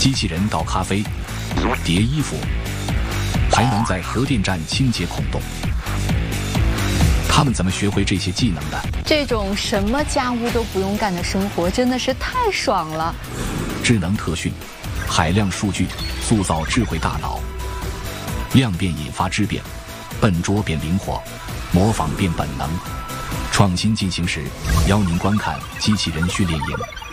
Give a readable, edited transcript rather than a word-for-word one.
机器人倒咖啡、叠衣服，还能在核电站清洁孔洞。他们怎么学会这些技能的？ 这种什么家务都不用干的生活真的是太爽了。 智能特训，海量数据塑造智慧大脑。量变引发质变，笨拙变灵活，模仿变本能。创新进行时，邀您观看机器人训练营。